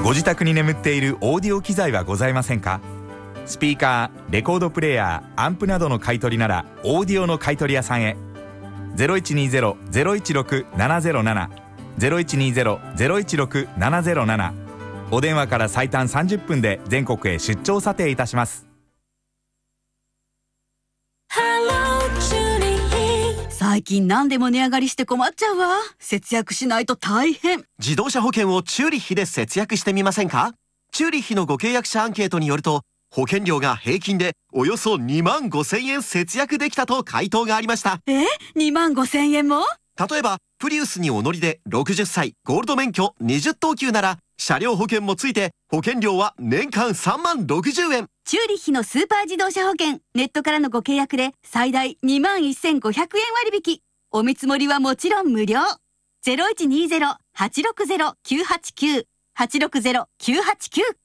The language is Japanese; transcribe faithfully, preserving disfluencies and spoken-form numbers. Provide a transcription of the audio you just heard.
ご自宅に眠っているオーディオ機材はございませんか？スピーカー、レコードプレーヤー、アンプなどの買い取りならオーディオの買い取り屋さんへ。 ゼロいちにゼロ ゼロいちろく ななゼロなな ゼロいちにゼロ ゼロいちろく ななゼロなな。お電話から最短さんじゅっぷんで全国へ出張査定いたします。 最近何でも値上がりして困っちゃうわ。節約しないと大変。 自動車保険をチューリッヒで節約してみませんか？チューリッヒのご契約者アンケートによると、保険料が平均でおよそにまんごせんえん節約できたと回答がありました。 え ?にまんごせんえんも？ 例えばプリウスにお乗りでろくじゅっさいゴールド免許にじゅっとうきゅうなら、車両保険もついて保険料は年間さんまんろくじゅうえん。 チューリッヒのスーパー自動車保険、ネットからのご契約で最大 にまんせんごひゃくえん割引。お見積もりはもちろん無料。 ゼロいちにゼロ はちろくゼロ きゅうはちきゅう はちろくゼロ きゅうはちきゅう